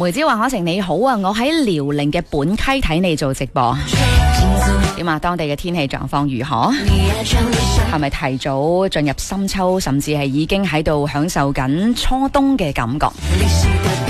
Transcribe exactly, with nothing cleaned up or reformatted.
梅子話：可成你好啊，我喺遼寧嘅本溪睇你做直播，點啊？當地嘅天氣狀況如何？係咪提早進入深秋，甚至係已經喺度享受緊初冬嘅感覺？